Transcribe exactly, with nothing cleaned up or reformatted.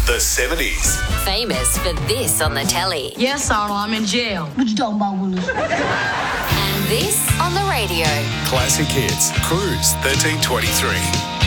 The seventies. Famous for this on the telly. Yes, Arnold, I'm in jail. What you talking about, Willis? And this on the radio. Classic Hits. Cruise thirteen twenty-three.